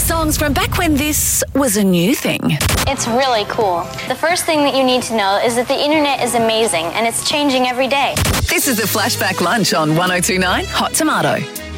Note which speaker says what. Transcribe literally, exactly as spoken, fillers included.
Speaker 1: songs from back when this was a new thing.
Speaker 2: It's really cool. The first thing that you need to know is that the internet is amazing and it's changing every day.
Speaker 1: This is the Flashback Lunch on one oh two nine Hot Tomato.